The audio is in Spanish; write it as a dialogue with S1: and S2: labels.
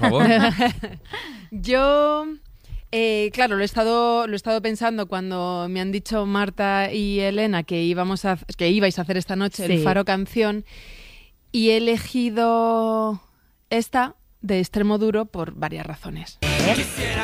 S1: favor.
S2: Yo, claro, lo he estado pensando cuando me han dicho Marta y Elena que ibais a hacer esta noche el Faro Canción, y he elegido esta de Extremoduro por varias razones.